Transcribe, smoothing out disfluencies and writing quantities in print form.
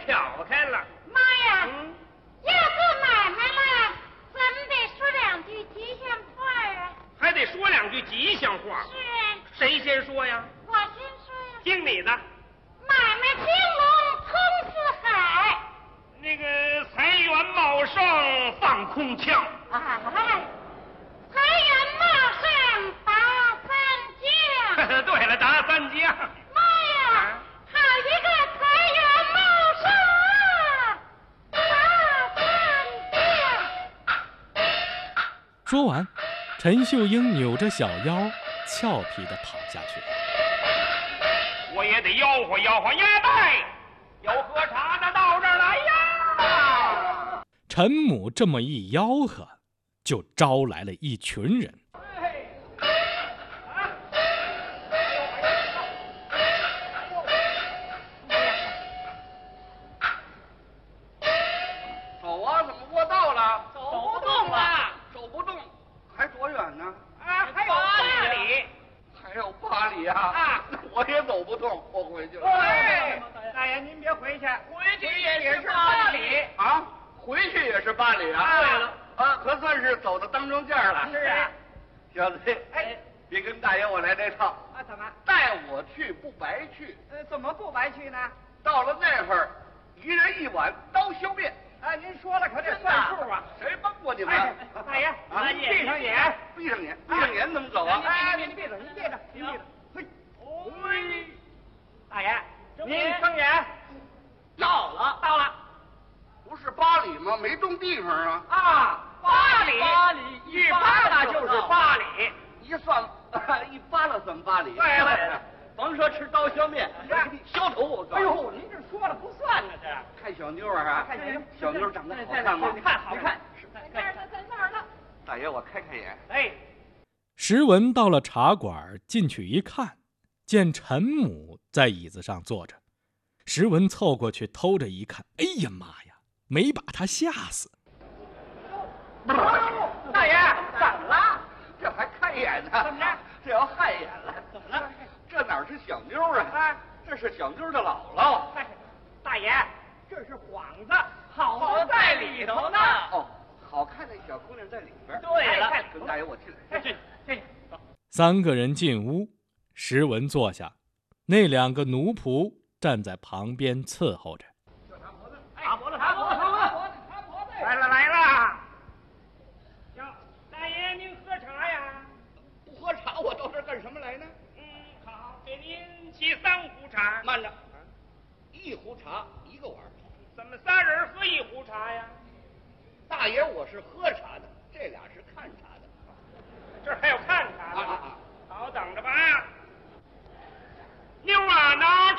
挑开了。 妈呀！要做买卖了，咱们得说两句吉祥话啊。 还得说两句吉祥话。 是啊。 谁先说呀？ 我先说呀。 听你的。 买卖兴隆通四海。 那个财源茂盛放空枪。 哎，财源茂盛达三江。 对了，达三江。 妈呀！好一个财源茂盛啊！达三江。 说完，陈秀英扭着小腰，俏皮地跑下去。 我也得吆喝吆喝，呀拜，有喝茶的到这儿来呀！ 陈母这么一吆喝，就招来了一群人。 走啊，怎么过道了？ 走不动了， 走不动，还多远呢？ 啊，还有8里。 还有8里啊！ 啊， 我也走不动，我回去了。 哎，大爷您别回去，回去也是8里啊，回去也是8里啊！ 对了， 啊，可算是走到当中间了。 是啊， 小子， 哎， 别跟大爷我来这套啊，怎么？ 带我去不白去。 怎么不白去呢？ 到了那会儿，一人1碗刀削面。 啊，您说了可得算数啊！ 谁帮过你们？ 大爷，您闭上眼， 闭上眼，闭上眼怎么走啊？ 哎，您闭着，您闭着，您闭着。嘿，嘿，大爷，您睁眼。到了。 不是8里吗？没动地方啊。 啊，8里，一扒拉就是8里， 一算一扒拉算8里。 对了， 甭说吃刀削面，我给你削头我告诉你。 哎呦，您这说了不算呢，这看小妞啊， 看小妞长得好看吗？ 你看， 在那儿呢。 大爷，我开眼。 哎， 石文到了茶馆，进去一看，见陈母在椅子上坐着。石文凑过去偷着一看，哎呀妈呀，没把他吓死。 大爷，怎么了？ 这还开眼呢？ 怎么着？ 这要害眼了？ 怎么了？ 这哪是小妞啊？这是小妞的姥姥。 大爷，这是幌子，好在里头呢。 哦，好看的小姑娘在里边。 对了， 跟大爷我进来。 去。 3个人进屋，石文坐下，那2个奴仆站在旁边伺候着。 擦脖子。来了。大爷您喝茶呀？ 不喝茶，我到这儿干什么来呢？ 好，给您沏3壶茶。 慢着，1壶茶1个碗。 怎么3人喝1壶茶呀？ 大爷，我是喝茶的，这俩是